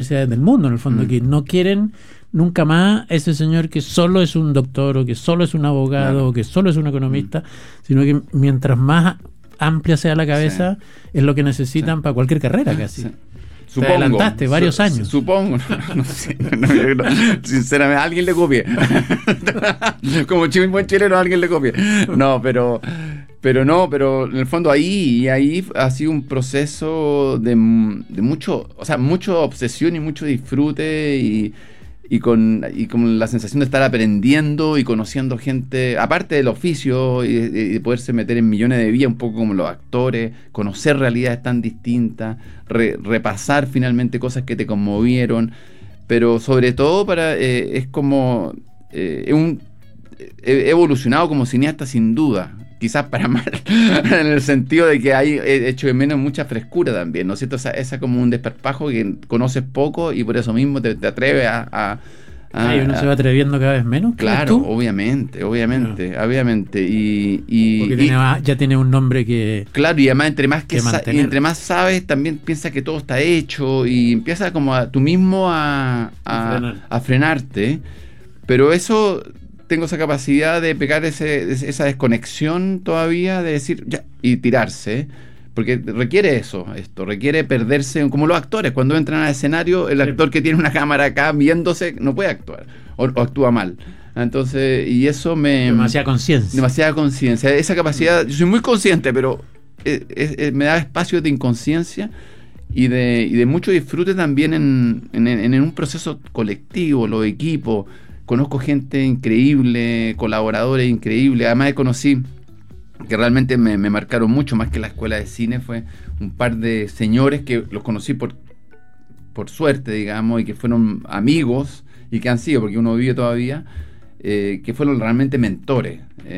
universidades del mundo, en el fondo, que no quieren nunca más ese señor que solo es un doctor o que solo es un abogado o que solo es un economista, sino que mientras más amplia sea la cabeza, es lo que necesitan para cualquier carrera casi. Te adelantaste varios años. Supongo, no sé, sinceramente, a alguien le copié. Como buen chileno, a alguien le copié. No, pero en el fondo ahí ha sido un proceso de mucho, o sea, mucha obsesión y mucho disfrute y con la sensación de estar aprendiendo y conociendo gente, aparte del oficio y poderse meter en millones de vías, un poco como los actores, conocer realidades tan distintas, repasar finalmente cosas que te conmovieron, pero sobre todo es como he evolucionado como cineasta sin duda, quizás para mal, en el sentido de que hay hecho de menos mucha frescura también, ¿no es cierto? Esa como un desparpajo que conoces poco y por eso mismo te atreves y uno se va atreviendo cada vez menos. Claro, obviamente. Porque ya tiene un nombre que... Claro, y además entre más sabes, también piensas que todo está hecho y empiezas como tú mismo a frenarte. Pero eso... Tengo esa capacidad de pegar esa desconexión todavía, de decir, ya, y tirarse, porque requiere esto requiere perderse, como los actores, cuando entran al escenario, el actor que tiene una cámara acá viéndose, no puede actuar, o actúa mal. Entonces, y eso Demasiada conciencia, esa capacidad, yo soy muy consciente, pero me da espacio de inconsciencia y de mucho disfrute también en un proceso colectivo, los equipos. Conozco gente increíble, colaboradores increíbles. Además conocí, que realmente me marcaron mucho, más que la escuela de cine, fue un par de señores que los conocí por suerte, digamos, y que fueron amigos, y que han sido, porque uno vive todavía, que fueron realmente mentores.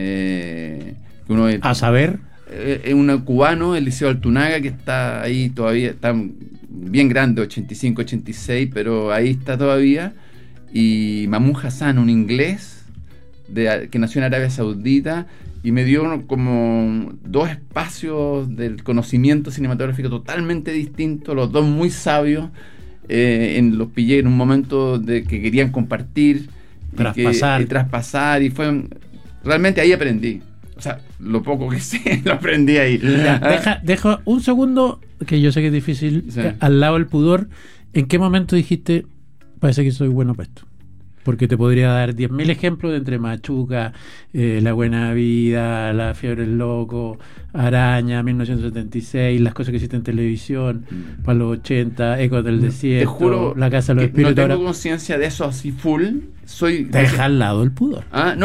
A saber... un cubano, Eliseo Altunaga, que está ahí todavía, está bien grande, 85, 86, pero ahí está todavía. Y Mamoun Hassan, un inglés que nació en Arabia Saudita y me dio como dos espacios del conocimiento cinematográfico totalmente distintos, los dos muy sabios. Los pillé en un momento de que querían compartir traspasar y fue realmente ahí aprendí. O sea, lo poco que sé lo aprendí ahí. Deja un segundo, que yo sé que es difícil, al lado del pudor. ¿En qué momento dijiste, parece que soy bueno para esto? Porque te podría dar 10.000 ejemplos de entre Machuca, La Buena Vida, La Fiebre del Loco, Araña, 1976, las cosas que hiciste en televisión, para los 80, Ecos del Desierto, te juro, La Casa de los Espíritus. No tengo conciencia de eso así full. Deja al lado el pudor. No.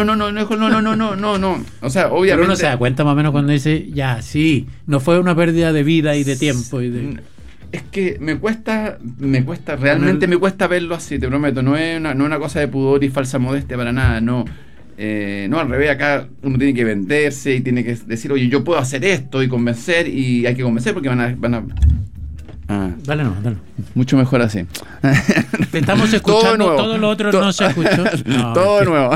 O sea, obviamente. Pero uno se da cuenta más o menos cuando dice, ya, sí, no fue una pérdida de vida y de tiempo y de... Es que me cuesta realmente me cuesta verlo así, te prometo, no es una cosa de pudor y falsa modestia para nada, no, al revés, acá uno tiene que venderse y tiene que decir, oye, yo puedo hacer esto y convencer, y hay que convencer porque van a Dale. Mucho mejor así. Te estamos escuchando, todo lo otro no se escuchó. Todo de nuevo.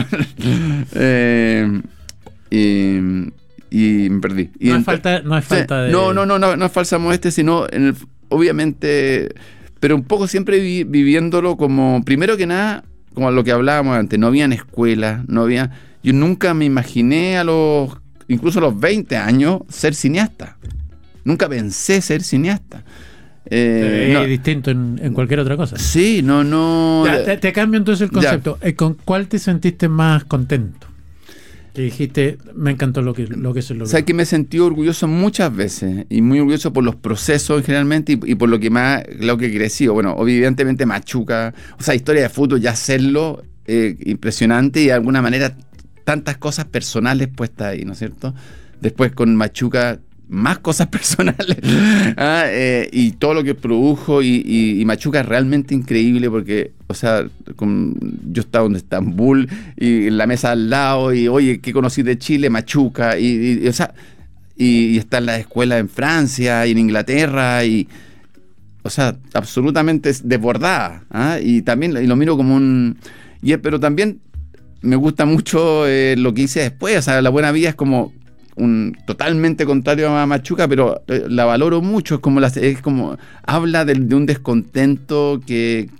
Y me perdí. No es falta de... No es falsa modestia, sino obviamente, pero un poco siempre viviéndolo como, primero que nada, como lo que hablábamos antes, no habían escuelas, yo nunca me imaginé incluso a los 20 años ser cineasta. Nunca pensé ser cineasta. Es distinto en cualquier otra cosa. Sí, no. Te cambio entonces el concepto. ¿Con cuál te sentiste más contento? Que dijiste, me encantó lo que se logró. O sea, que me sentí orgulloso muchas veces, y muy orgulloso por los procesos generalmente y por lo que he crecido. Bueno, evidentemente Machuca, o sea, historia de fútbol, ya hacerlo, impresionante, y de alguna manera tantas cosas personales puestas ahí, ¿no es cierto? Después con Machuca, más cosas personales, y todo lo que produjo, y Machuca es realmente increíble porque, o sea, yo estaba en Estambul y en la mesa al lado, y oye, ¿qué conocí de Chile? Machuca, o sea, y está en la escuela en Francia y en Inglaterra, o sea, absolutamente desbordada, y también lo miro como pero también me gusta mucho lo que hice después. O sea, La Buena Vida es como totalmente contrario a Machuca, pero la valoro mucho. Es como habla de un descontento que